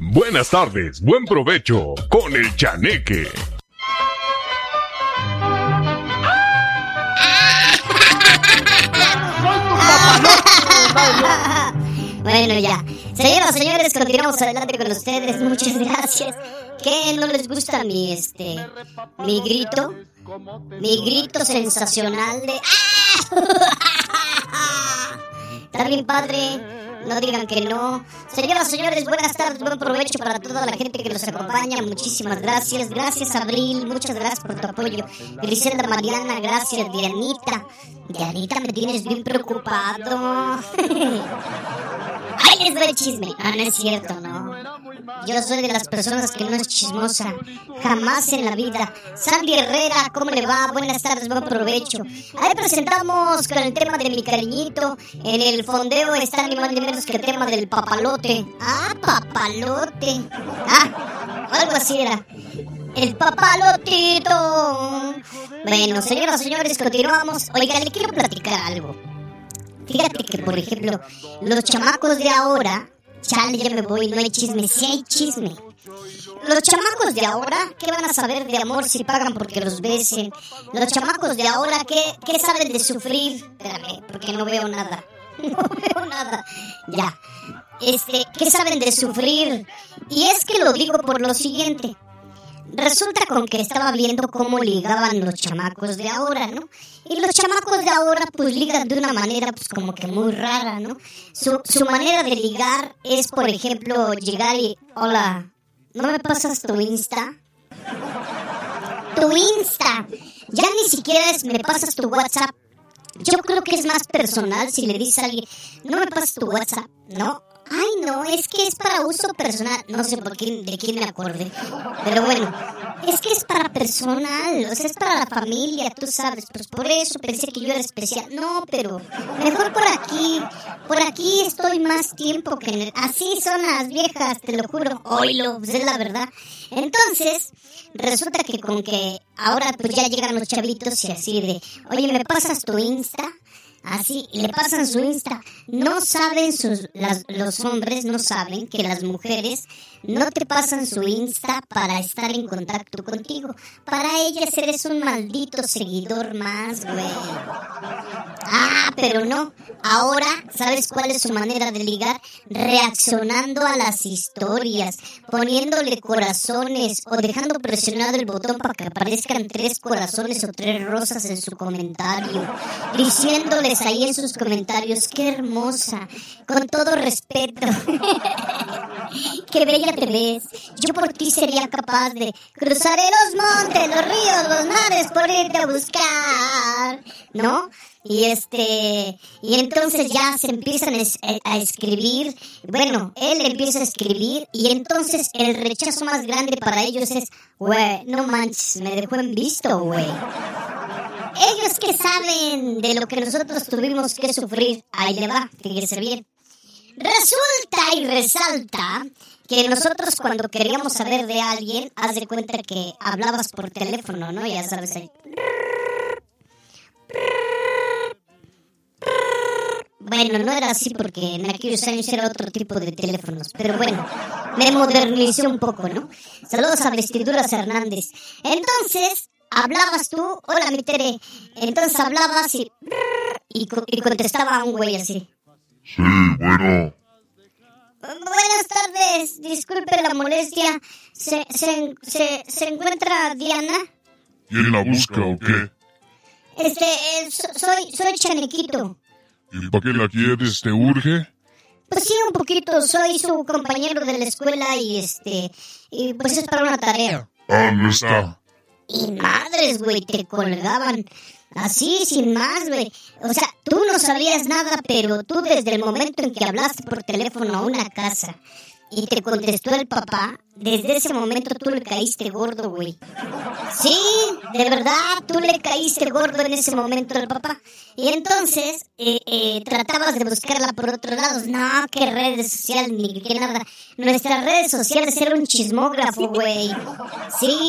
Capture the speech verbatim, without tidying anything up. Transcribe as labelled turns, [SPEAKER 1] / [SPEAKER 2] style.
[SPEAKER 1] Buenas tardes, buen provecho con el Chaneque.
[SPEAKER 2] Bueno, ya. Señoras, señores, continuamos adelante con ustedes. Muchas gracias. ¿Qué no les gusta mi, este, mi grito? Mi grito sensacional de... ¡Ah! Está bien padre. No digan que no. Señoras, señores, buenas tardes, buen provecho para toda la gente que nos acompaña. Muchísimas gracias. Gracias, Abril. Muchas gracias por tu apoyo. Griselda, Mariana, gracias. Dianita. Dianita, me tienes bien preocupado. ¡Ay, les doy chisme! Ah, no es cierto, no. Yo soy de las personas que no es chismosa. Jamás en la vida. Sandy Herrera, ¿cómo le va? Buenas tardes, buen provecho. Ahí presentamos con el tema de mi cariñito. En el fondeo está ni más ni menos que el tema del papalote. Ah, papalote. Ah, algo así era. El papalotito. Bueno, señoras y señores, continuamos. Oiga, le quiero platicar algo. Fíjate que, por ejemplo, los chamacos de ahora... Chale, ya me voy, no hay chisme. Sí hay chisme. Los chamacos de ahora, ¿qué van a saber de amor si pagan porque los besen? Los chamacos de ahora, ¿qué, qué saben de sufrir? Espérame, porque no veo nada. No veo nada. Ya. Este, ¿qué saben de sufrir? Y es que lo digo por lo siguiente. Resulta con que estaba viendo cómo ligaban los chamacos de ahora, ¿no? Y los chamacos de ahora pues ligan de una manera pues como que muy rara, ¿no? Su, su manera de ligar es, por ejemplo, llegar y... Hola, ¿no me pasas tu Insta? Tu Insta. Ya ni siquiera es me pasas tu WhatsApp. Yo creo que es más personal si le dices a alguien, no me pasas tu WhatsApp, ¿no? Ay, no, es que es para uso personal. No sé por quién, de quién me acordé. Pero bueno, es que es para personal, o sea, es para la familia, tú sabes. Pues por eso pensé que yo era especial. No, pero mejor por aquí. Por aquí estoy más tiempo que en el... Así son las viejas, te lo juro. Oílo, pues es la verdad. Entonces, resulta que con que ahora pues ya llegan los chavitos y así de... Oye, ¿me pasas tu Insta? Así, le pasan su Insta. No saben sus, las, los hombres no saben que las mujeres no te pasan su Insta para estar en contacto contigo. Para ellas eres un maldito seguidor más, güey. Ah, pero no. Ahora, ¿sabes cuál es su manera de ligar? Reaccionando a las historias, poniéndole corazones o dejando presionado el botón para que aparezcan tres corazones o tres rosas en su comentario, diciéndole ahí en sus comentarios, qué hermosa, con todo respeto, qué bella te ves, yo por ti sería capaz de cruzaré los montes, los ríos, los mares por irte a buscar, ¿no? Y este, y entonces ya se empiezan a escribir, bueno, él empieza a escribir y entonces el rechazo más grande para ellos es, güey, no manches, me dejó en visto, güey. Ellos que saben de lo que nosotros tuvimos que sufrir, ahí le va, fíjese bien. Resulta y resalta que nosotros cuando queríamos saber de alguien, haz de cuenta que hablabas por teléfono, ¿no? Ya sabes ahí. Bueno, no era así porque en aquellos años era otro tipo de teléfonos, pero bueno, me modernicé un poco, ¿no? Saludos a Vestiduras Hernández. Entonces... Hablabas tú, hola mi Tere. Entonces hablabas y, y, y contestaba un güey así.
[SPEAKER 3] Sí, bueno.
[SPEAKER 2] Buenas tardes, disculpe la molestia. ¿Se, se, se, se encuentra Diana?
[SPEAKER 3] ¿Quién la busca o qué?
[SPEAKER 2] Este, eh, soy, soy Chanequito.
[SPEAKER 3] ¿Y para qué la quieres? ¿Te urge?
[SPEAKER 2] Pues sí, un poquito. Soy su compañero de la escuela y este, y pues es para una tarea.
[SPEAKER 3] Ah, no está.
[SPEAKER 2] Y madres, güey, te colgaban así, sin más, güey. O sea, tú no sabías nada, pero tú desde el momento en que hablaste por teléfono a una casa y te contestó el papá, desde ese momento tú le caíste gordo, güey. Sí, de verdad, tú le caíste gordo en ese momento al papá. Y entonces, eh, eh, tratabas de buscarla por otro lado. No, qué redes sociales, ni qué nada. Nuestras redes sociales eran un chismógrafo, güey. Sí.